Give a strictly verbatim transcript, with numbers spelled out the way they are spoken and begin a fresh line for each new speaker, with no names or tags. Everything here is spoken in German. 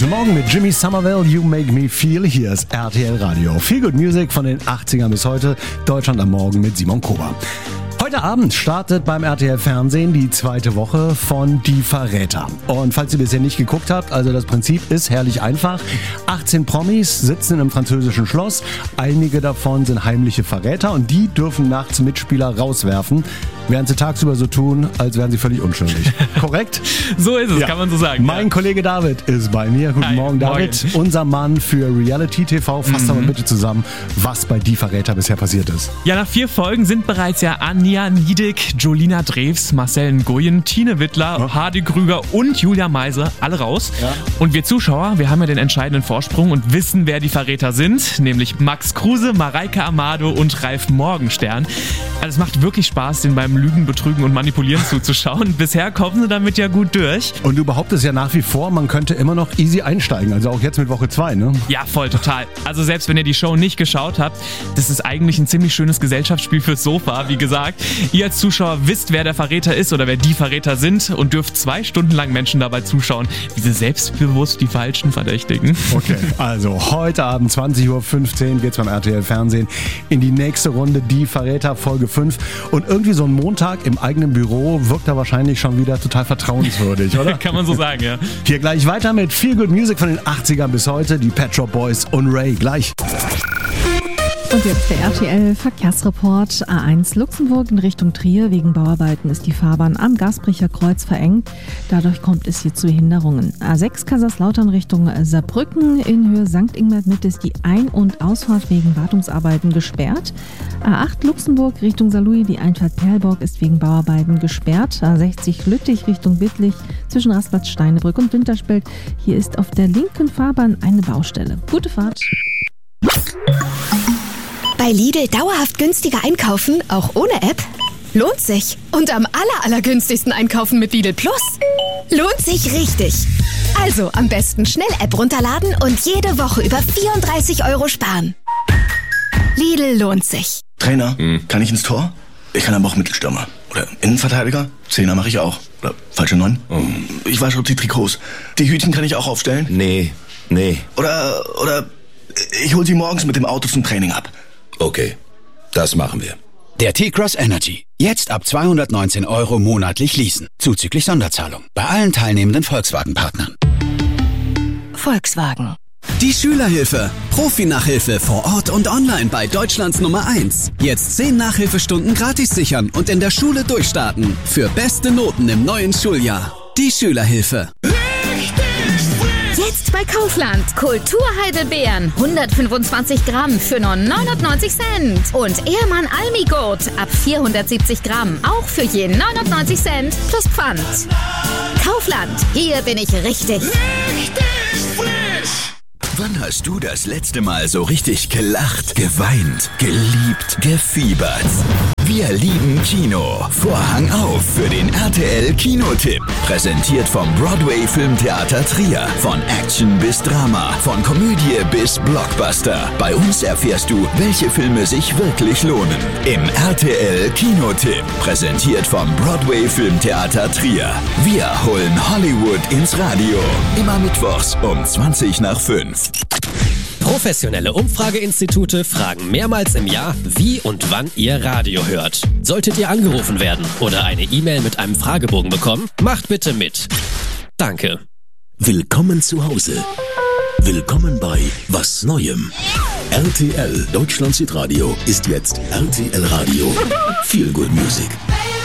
Guten Morgen mit Jimmy Somerville, You Make Me Feel. Hier ist R T L Radio. Feel Good Music von den achtzigern bis heute. Deutschland am Morgen mit Simon Kober. Heute Abend startet beim R T L Fernsehen die zweite Woche von Die Verräter. Und falls ihr bisher nicht geguckt habt, also das Prinzip ist herrlich einfach. achtzehn Promis sitzen im französischen Schloss. Einige davon sind heimliche Verräter und die dürfen nachts Mitspieler rauswerfen, während sie tagsüber so tun, als wären sie völlig unschuldig. Korrekt?
So ist es,
ja.
Kann man so sagen.
Mein
ja.
Kollege David ist bei mir. Guten
Hi,
Morgen, David.
Morgen.
Unser Mann für Reality T V. Fass
Mhm.
aber bitte zusammen, was bei Die Verräter bisher passiert ist.
Ja, nach vier Folgen sind bereits ja Anja Niedig, Jolina Drews, Marcel Nguyen, Tine Wittler,
Ja.
Hardy Krüger und Julia Meise alle raus.
Ja.
Und wir Zuschauer, wir haben ja den entscheidenden Vorsprung und wissen, wer die Verräter sind, nämlich Max Kruse, Mareike Amado und Ralf Morgenstern. Also es macht wirklich Spaß, den beim Lügen, Betrügen und Manipulieren zuzuschauen. Bisher kommen sie damit ja gut durch.
Und du behauptest ja nach wie vor, man könnte immer noch easy einsteigen. Also auch jetzt mit Woche zwei, ne?
Ja, voll, total. Also selbst wenn ihr die Show nicht geschaut habt, das ist eigentlich ein ziemlich schönes Gesellschaftsspiel fürs Sofa, wie gesagt. Ihr als Zuschauer wisst, wer der Verräter ist oder wer die Verräter sind und dürft zwei Stunden lang Menschen dabei zuschauen, wie sie selbstbewusst die Falschen verdächtigen.
Okay, also heute Abend zwanzig Uhr fünfzehn geht's beim R T L Fernsehen in die nächste Runde, Die Verräter Folge fünf. Und irgendwie so ein Montag im eigenen Büro wirkt da wahrscheinlich schon wieder total vertrauenswürdig, oder?
Kann man so sagen, ja.
Hier gleich weiter mit Feel Good Music von den achtzigern bis heute, die Pet Shop Boys und Ray. Gleich.
Und jetzt der R T L-Verkehrsreport. A eins Luxemburg in Richtung Trier. Wegen Bauarbeiten ist die Fahrbahn am Gasbricher Kreuz verengt. Dadurch kommt es hier zu Behinderungen. A sechs Kaiserslautern Richtung Saarbrücken. In Höhe Sankt Ingbert Mitte ist die Ein- und Ausfahrt wegen Wartungsarbeiten gesperrt. A acht Luxemburg Richtung Saarlouis. Die Einfahrt Perlborg ist wegen Bauarbeiten gesperrt. A sechzig Lüttich Richtung Wittlich zwischen Rastplatz Steinebrück und Winterspelt. Hier ist auf der linken Fahrbahn eine Baustelle. Gute Fahrt.
Bei Lidl dauerhaft günstiger einkaufen, auch ohne App? Lohnt sich. Und am aller, allergünstigsten einkaufen mit Lidl Plus? Lohnt sich richtig. Also am besten schnell App runterladen und jede Woche über vierunddreißig Euro sparen. Lidl lohnt sich.
Trainer, hm. kann ich ins Tor? Ich kann aber auch Mittelstürmer. Oder Innenverteidiger? Zehner mache ich auch. Oder falsche Neun? Oh. Ich wasche auch die Trikots. Die Hütchen kann ich auch aufstellen?
Nee, nee.
Oder, oder ich hol sie morgens mit dem Auto zum Training ab.
Okay, das machen wir.
Der T-Cross Energy. Jetzt ab zweihundertneunzehn Euro monatlich leasen. Zuzüglich Sonderzahlung. Bei allen teilnehmenden Volkswagen-Partnern.
Volkswagen.
Die Schülerhilfe. Profi-Nachhilfe vor Ort und online bei Deutschlands Nummer eins. Jetzt zehn Nachhilfestunden gratis sichern und in der Schule durchstarten. Für beste Noten im neuen Schuljahr. Die Schülerhilfe.
Jetzt bei Kaufland. Kulturheidelbeeren. hundertfünfundzwanzig Gramm für nur neunundneunzig Cent. Und Ehrmann Almigurt ab vierhundertsiebzig Gramm. Auch für je neunundneunzig Cent plus Pfand. Kaufland. Hier bin ich richtig.
Richtig frisch. Wann hast du das letzte Mal so richtig gelacht, geweint, geliebt, gefiebert? Wir lieben Kino. Vorhang auf für den R T L Kinotipp. Präsentiert vom Broadway Filmtheater Trier. Von Action bis Drama, von Komödie bis Blockbuster. Bei uns erfährst du, welche Filme sich wirklich lohnen. Im R T L Kinotipp. Präsentiert vom Broadway Filmtheater Trier. Wir holen Hollywood ins Radio. Immer mittwochs um zwanzig nach fünf.
Professionelle Umfrageinstitute fragen mehrmals im Jahr, wie und wann ihr Radio hört. Solltet ihr angerufen werden oder eine E-Mail mit einem Fragebogen bekommen, macht bitte mit. Danke.
Willkommen zu Hause. Willkommen bei Was Neuem. R T L Deutschlands Hitradio ist jetzt R T L Radio. Feel Good Music.